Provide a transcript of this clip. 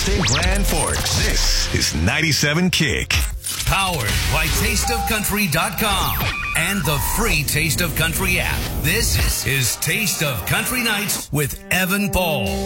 in Grand Forks. This is 97 Kick. Powered by tasteofcountry.com and the free Taste of Country app. This is Taste of Country Nights with Evan Paul.